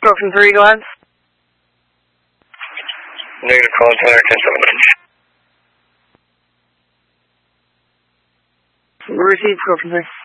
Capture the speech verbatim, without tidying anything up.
Broken three, go ahead. Negative contact, ten seven. Received, Broken three.